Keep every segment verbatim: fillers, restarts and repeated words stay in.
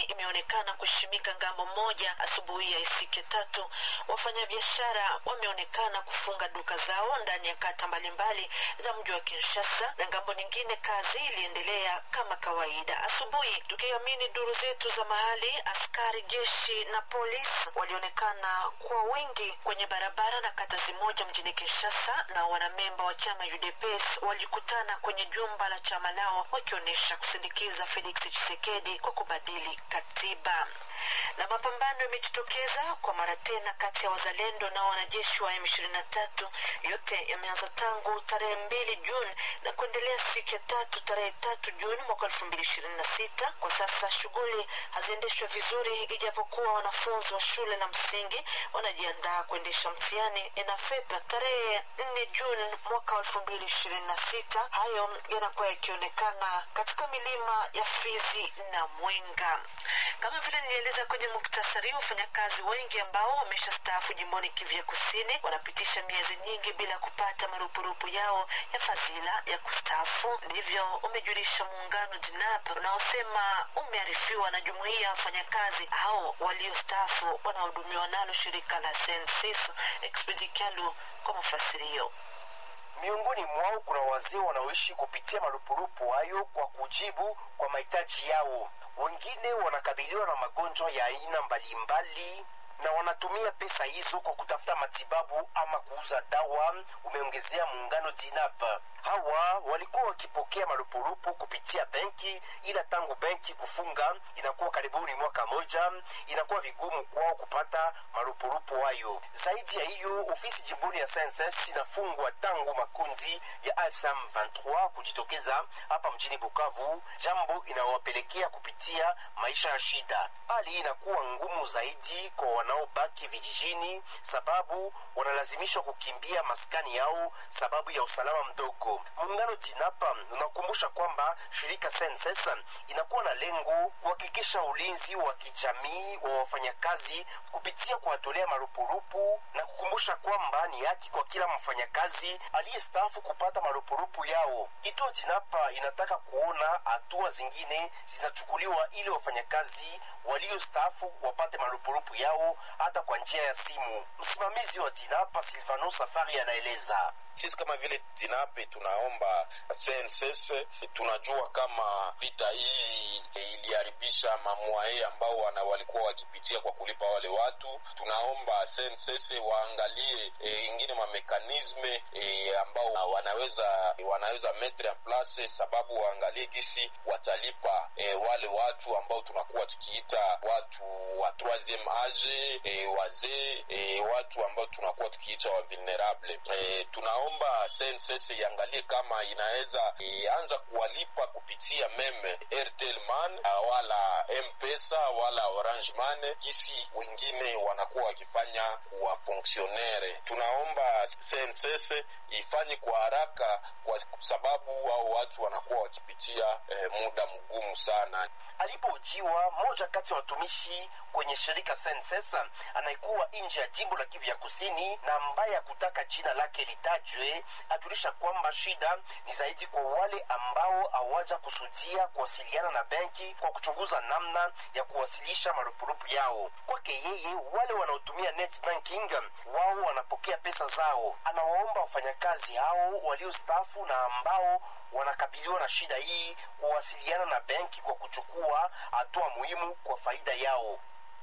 imeonekana kushimika ngambo moja. Asubuhi ya siku tatu, wafanyabiashara wameonekana kufunga duka zao ndani ya kata mbalimbali za mji wa Kinshasa, na ngambo nyingine kazi iliendelea kama kawaida. Asubuhi, tukiamini duru zetu za mahali, askari jeshi na polisi walionekana kwa wingi kwenye barabara na kata zimoja mjini Kinshasa, na wanamemba wa chama U D P S walikutana kwenye jumba la chama lao wakionyesha kusindikiza Felix Tshisekedi kwa kubadili katiba. Na mapambano yamejitokeza kwa mara tena kati ya wazalendo na wanajeshi wa M ishirini na tatu. Yote yameanza tangu tarehe mbili Juni na kuendelea siku ya tatu tarehe tatu Juni mwaka elfu mbili ishirini na sita. Kwa sasa shughuli haziendeshwe vizuri, ijapokuwa wanafunzi wa shule la msingi wanajiandaa kuendesha mtihani ENAFEP tarehe nne Juni mwaka elfu mbili ishirini na sita. Hayo yanakuwa yakionekana katika milima ya Fizi na Mwenga. Kama vile nieleza kwenye muktasari, wafanyakazi wengi ambao wameshastaafu jimboni Kivu Kusini wanapitisha miezi nyingi bila kupata marupurupu yao ya fadhila ya kustaafu. Ndivyo umejulisha muungano D N A P unaosema umearifiwa na jumuiya ya wafanyakazi hao waliostaafu wanaohudumiwa nalo shirika la S N C S. Expedikalu kwa mafasirio. Miongoni mwao kuna wazee wanaoishi kupitia marupurupu hayo kwa kujibu kwa mahitaji yao. Wengine wanakabiliwa na magonjwa ya aina mbalimbali na wanatumia pesa hizo kwa kutafuta matibabu ama kuuza dawa, umeongezea muungano D N A P. Hawa walikuwa wakipokea marupurupu kupitia benki, ila tangu benki kufunga inakuwa karibuni mwaka moja, inakuwa vigumu kwao kupata marupurupu hayo. Zaidi ya hiyo, ofisi jimboni ya S N C S inafungwa tangu makundi ya A F C M vingt-trois kujitokeza hapa mjini Bukavu, jambo inawapelekea kupitia maisha ya shida. Hali inakuwa ngumu zaidi kwa wanaobaki vijijini, sababu wanalazimishwa kukimbia maskani yao sababu ya usalama mdogo. Muungano D N A P unakumbusha kwamba shirika S N C S inakuwa na lengo kuhakikisha ulinzi wa kijamii wa wafanyakazi kupitia kuwatolea marupurupu, na kukumbusha kwamba ni haki kwa kila mfanyakazi aliyestaafu kupata marupurupu yao. Kituo D N A P inataka kuona hatua zingine zinachukuliwa ili wafanyakazi waliostaafu wapate marupurupu yao hata kwa njia ya simu. Msimamizi wa D N A P Silvano Safari anaeleza: sisi kama vile D N A P tunaomba S N C S, tunajua kama vita hii iliharibisha mamwae ambao wana walikuwa wakipitia kwa kulipa wale watu. Tunaomba S N C S waangalie e, ingine ma mekanisme e, ambao wanaweza wanaweza mettre en place, sababu waangalie gisi watalipa e, wale watu ambao tunakuwa tukiita watu wa troisième âge, e, wazee, e, watu ambao tunakuwa tukiita wa vulnerable. E, tunaomba Omba S N C S iangalie kama inaweza ianza kuwalipa kupitia meme Airtel Man wala M-Pesa wala Orange Man, kisi wengine wanakuwa wakifanya kuwa fonctionnaire. Tunaomba S N C S ifanye kwa haraka kwa sababu hao watu wanakuwa wakipitia eh, muda mgumu sana. Alipojiwa moja kati ya watumishi kwenye shirika S N C S anaikuwa nje ya jimbo la Kivu Kusini na ambaye kutaka jina lake litajwe, atulisha kwamba shida ni zaidi kwa wale ambao hawaja kusudia kuwasiliana na benki kwa kuchunguza namna ya kuwasilisha marupurupu yao. Kwake yeye, wale wanaotumia net banking wao wanapokea pesa zao. Anawaomba wafanyakazi hao waliostaafu na ambao wanakabiliwa na shida hii kuwasiliana na benki kwa kuchukua hatua muhimu kwa faida yao.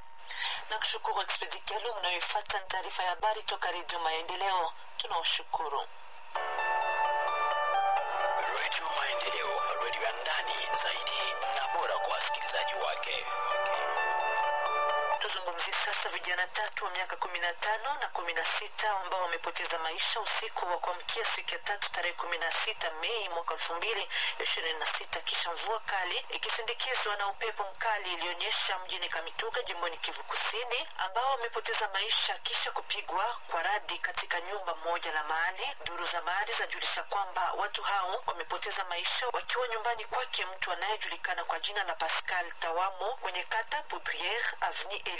Na kushukuru Expedikalu mnayoifuata taarifa ya habari toka Radio Maendeleo. Tunawashukuru. Radio Maendeleo, radio ya ndani zaidi na bora kwa wasikilizaji wake. Tuzungumzie sasa vijana tatu wa miaka kumi na tano na kumi na sita ambao wamepoteza maisha usiku wa kuamkia siku ya tatu tarehe kumi na sita Mei mwaka elfu mbili ishirini na sita kisha mvua kali ikisindikizwa na upepo mkali ilionyesha mjini Kamituga jimboni Kivu Kusini, ambao wamepoteza maisha kisha kupigwa kwa radi katika nyumba moja la mahali. Duru za mahali zajulisha kwamba watu hao wamepoteza maisha wakiwa nyumbani kwake mtu anayejulikana kwa jina la Pascal Tawamo kwenye kata Poudrière Avenue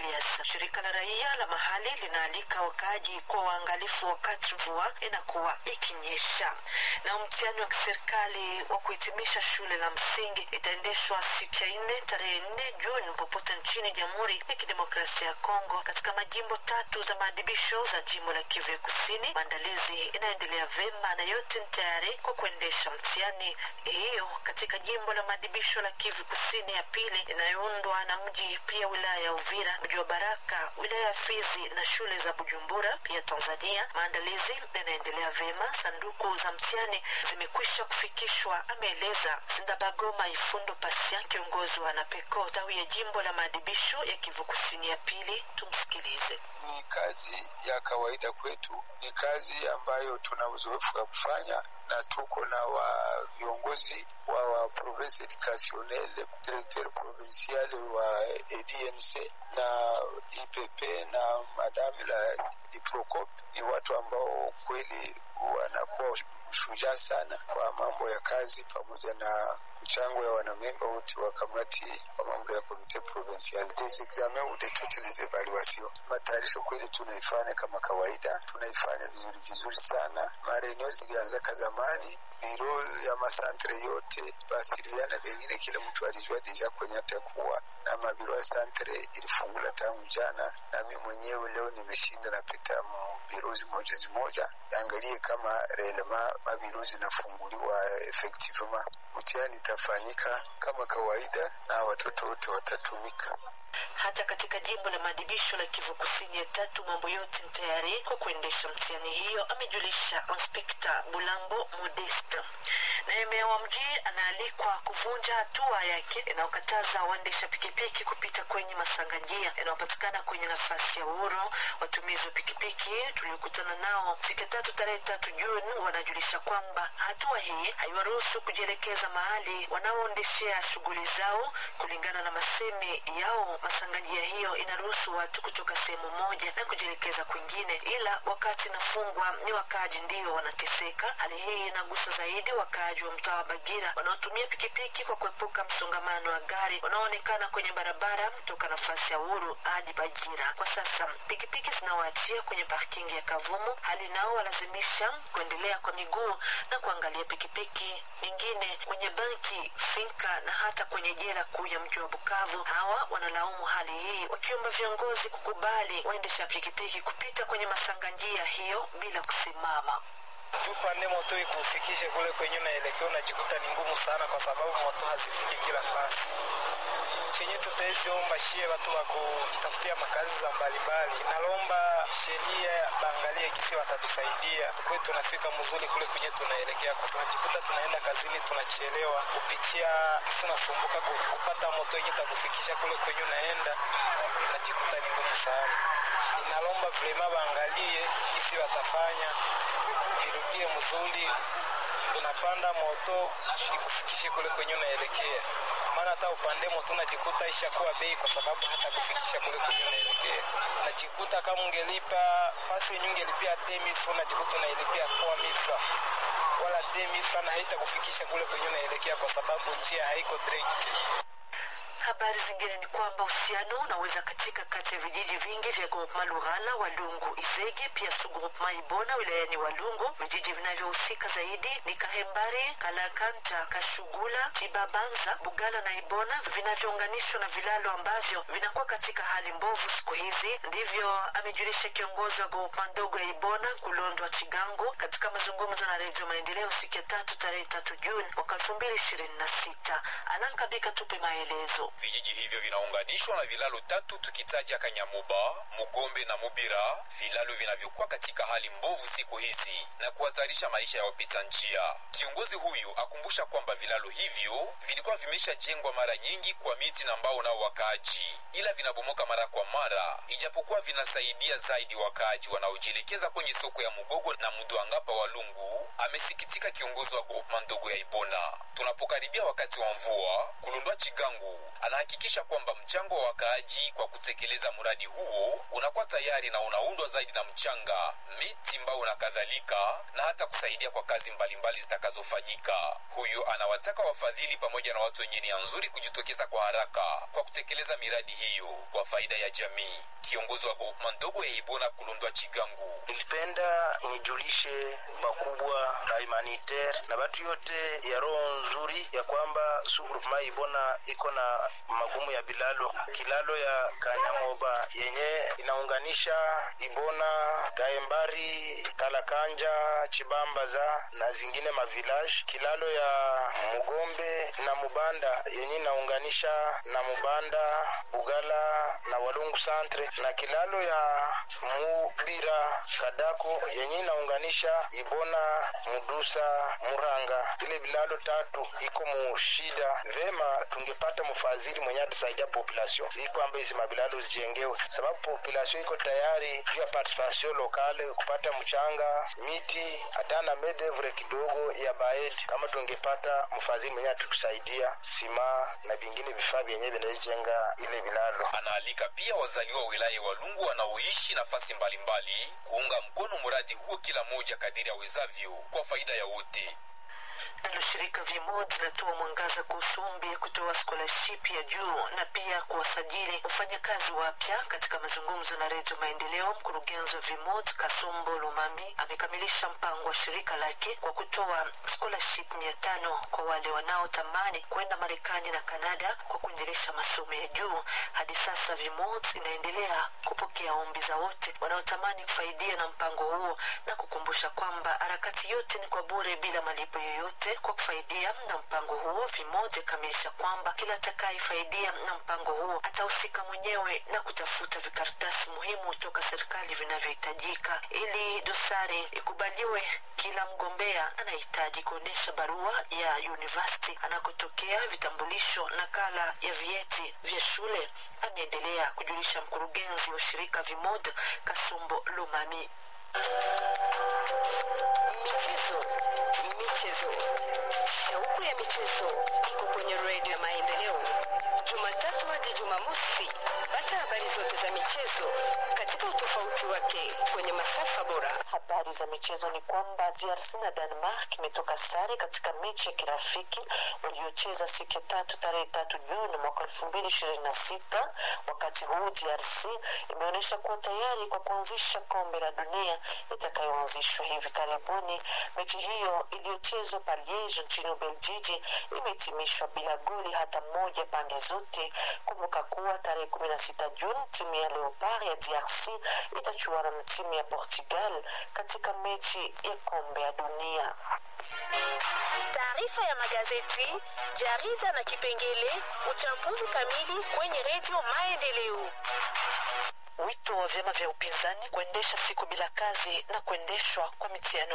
Elias. Shirika la raia la mahali linaalika wakaaji kwa waangalifu wakati mvua inakuwa ikinyesha. Na mtihani wa kiserikali wa kuhitimisha shule la msingi itaendeshwa siku ya nne tarehe nne Juni popote nchini Jamhuri ya Kidemokrasia ya Kongo katika majimbo tatu za maadibisho za jimbo la Kivu ya Kusini. Maandalizi inaendelea vema na yote ni tayari kwa kuendesha mtihani hiyo katika jimbo la maadibisho la Kivu Kusini ya pili inayoundwa na mji pia wilaya ya Uvira, mji wa Baraka, wilaya ya Fizi na shule za Bujumbura pia Tanzania. Maandalizi yanaendelea vema. Sanduku za mtihani zimekwisha kufikishwa, ameeleza Sindabagoma Ifundo Pasia, kiongozi wa Napeko tawi ya jimbo la maadibisho ya Kivu Kusini ya pili. Tumsikilize. Ni kazi ya kawaida kwetu, ni kazi ambayo tuna uzoefu wa kufanya, na tuko na wa viongozi wa, wa province educationnelle, directeur provincial wa E D N C na I P P na madame la Diprocop. Ni watu ambao kweli wanakuwa shujaa sana kwa mambo ya kazi, pamoja na mchango ya wanamemba wote wa kamati wa mambo ya komite provincial des examens ou de toutes les évaluations. Matayarisho kweli tunaifanya kama kawaida, tunaifanya vizuri vizuri sana. Mareneo zilianza zamani, biro ya masantre yote basiriana vingine, kila mtu alijua deja kwenye atakuwa na mabiro ya santre ilifungula tangu jana, na mimi mwenyewe leo nimeshinda napita biro zimoja zimoja, angalie kama relema mabiro zinafunguliwa effectivement. Mtihani itafanyika kama kawaida na watoto wote watatumika. Hata katika jimbo la maadibisho la Kivu Kusini ya tatu mambo yote ni tayari kwa kuendesha mtihani hiyo, amejulisha Inspekta Bulambo Modeste. Na meya wa mji anaalikwa kuvunja hatua yake inayokataza waendesha pikipiki kupita kwenye masanganjia yanayopatikana kwenye nafasi ya uhuru. Watumizi wa pikipiki tuliokutana nao siku tatu tarehe tatu Juni wanajulisha kwamba hatua hii haiwaruhusu kujielekeza mahali wanaoendeshea shughuli zao. Kulingana na masemi yao, masanganjia hiyo inaruhusu watu kutoka sehemu moja na kujielekeza kwingine, ila wakati nafungwa ni wakaaji ndio wanateseka. Hali hii inagusa zaidi wakaaji wa mtaa wa Bagira wanaotumia pikipiki kwa kuepuka msongamano wa gari wanaoonekana kwenye barabara kutoka nafasi ya uhuru hadi Bagira. Kwa sasa pikipiki zinawaachia kwenye parking ya Kavumu, hali nao walazimisha kuendelea kwa miguu na kuangalia pikipiki nyingine kwenye banki, finka na hata kwenye jela kuu ya mji wa Bukavu. Hawa wanalaumu hali hii, wakiomba viongozi kukubali waendesha pikipiki kupita kwenye masanganjia hiyo bila kusimama. Tupande moto ikufikishe kule kwenye unaelekea, unajikuta ni ngumu sana kwa sababu moto hazifiki kila fasi. Chenye tutaisiomba shie watu wa kutafutia makazi za mbalimbali, nalomba sheria baangalie kisi watatusaidia kwe tunafika mzuri kule kwenye tunaelekea. Kwa tunajikuta tunaenda kazini tunachelewa kupitia tunasumbuka kupata moto yenye takufikisha kule kwenye unaenda, unajikuta ni ngumu sana. Nalomba vrema baangalie kisi watafanya irudie mzuri, tunapanda moto ikufikishe kule kwenye unaelekea. Maana hata upande moto unajikuta ishakuwa bei kwa sababu hata kufikisha kule kwenye unaelekea. Najikuta kama ungelipa pasi nyingi lipia demi fo, najikuta unailipia kwa mifa wala demi fa na haita kufikisha kule kwenye unaelekea kwa sababu njia haiko direct. Habari zingine ni kwamba uhusiano unaweza katika kati ya vijiji vingi vya groupement Lurala, Walungu, Izege pia su groupement Ibona wilayani Walungu. Vijiji vinavyohusika zaidi ni Kahembari, Kalakanta, Kashugula, Chibabanza, Bugala na Ibona, vinavyounganishwa na vilalo ambavyo vinakuwa katika hali mbovu siku hizi. Ndivyo amejulisha kiongozi wa groupement ndogo ya Ibona Kulondwa Chigango katika mazungumzo na Radio Maendeleo siku ya tatu tarehe tatu Juni mwaka elfu mbili ishirini na sita. Alankabika tupe maelezo. Vijiji hivyo vinaunganishwa na vilalo tatu tukitaja Kanyamuba, Mugombe na Mubira, vilalo vinavyokuwa katika hali mbovu siku hizi na kuhatarisha maisha ya wapita njia. Kiongozi huyu akumbusha kwamba vilalo hivyo vilikuwa vimeshajengwa mara nyingi kwa miti na mbao na wakaaji, ila vinabomoka mara kwa mara, ijapokuwa vinasaidia zaidi wakaaji wanaojielekeza kwenye soko ya Mugogo na Mudwangapa Walungu. Amesikitika kiongozi wa groupement ndogo ya Ibona. Tunapokaribia wakati wa mvua, Kulondwa Chigangu anahakikisha kwamba mchango wa wakaaji kwa kutekeleza mradi huo unakuwa tayari na unaundwa zaidi na mchanga, miti, mbao na kadhalika, na hata kusaidia kwa kazi mbalimbali zitakazofanyika. Huyo anawataka wafadhili pamoja na watu wenye nia nzuri kujitokeza kwa haraka kwa kutekeleza miradi hiyo kwa faida ya jamii. Kiongozi wa groupement ndogo ya Ibona Kulundwa Chigangu: nilipenda nijulishe bakubwa na humanitaire na watu yote ya roho nzuri ya kwamba su groupement Ibona iko na magumu ya bilalo. Kilalo ya Kanyamoba yenye inaunganisha Ibona, Gaembari, Kalakanja, Chibambaza na zingine mavilage. Kilalo ya Mugombe na Mubanda yenye inaunganisha na Mubanda, Bugala na Walungu Centre, na kilalo ya Mubira Kadako yenye inaunganisha Ibona, Mudusa, Muranga. Ile bilalo tatu iko mushida. Vema tungepata mfadhili mwenye atasaidia population iko ambaye hizi mabilalo zijengewe, sababu population iko tayari ya participation lokale kupata mchanga, miti, hata na medevre kidogo ya baed. Kama tungepata mfadhili mwenye atatusaidia sima na vingine vifaa vyenyewe vinajenga ile bilalo. Anaalika pia wazaliwa wa wilaya Walungu wanaoishi nafasi mbalimbali kuunga mkono mradi huo, kila moja kadiri ya wezavyo kwa faida ya wote. Nalo shirika Vimod linatoa mwangaza kuhusu ombi ya kutoa scholarship ya juu na pia kuwasajili wafanyakazi wapya. Katika mazungumzo na Redio Maendeleo, mkurugenzi wa Vimod Kasombo Lumami amekamilisha mpango wa shirika lake kwa kutoa scholarship mia tano kwa wale wanaotamani kwenda Marekani na Kanada kwa kuendelesha masomo ya juu. Hadi sasa Vimod inaendelea kupokea ombi za wote wanaotamani kufaidia na mpango huo, na kukumbusha kwamba harakati yote ni kwa bure bila malipo yoyote. Kwa kufaidia na mpango huo, Vimoja kamilisha kwamba kila atakayefaidia na mpango huo atahusika mwenyewe na kutafuta vikaratasi muhimu toka serikali vinavyohitajika ili dosari ikubaliwe. Kila mgombea anahitaji kuonesha barua ya university anakotokea, vitambulisho, nakala ya vyeti vya shule, ameendelea kujulisha mkurugenzi wa shirika Vimoja Kasombo Lumami. Michezo, michezo, shauku ya michezo iko kwenye Radio Maendeleo, Jumatatu hadi Jumamosi. Pata habari zote za michezo katika utofauti wake kwenye masafa bora. Habari za michezo ni kwamba D R C na Denmark imetoka sare katika mechi ya kirafiki waliocheza siku ya tatu tarehe tatu Juni mwaka elfu mbili ishirini na sita. Wakati huu D R C imeonyesha kuwa tayari kwa kuanzisha kombe la dunia itakayoanzishwa hivi karibuni. Mechi hiyo iliyochezwa pa Liege nchini Ubelgiji imehitimishwa bila goli hata moja pande zote. Kumbuka kuwa tarehe kumi na sita Juni timu ya Leopard ya D R C itachuana na timu ya Portugal katika mechi ya kombe ya dunia. Taarifa ya magazeti, jarida na kipengele uchambuzi kamili kwenye Radio Maendeleo. Wito wa vyama vya upinzani kuendesha siku bila kazi na kuendeshwa kwa mitihani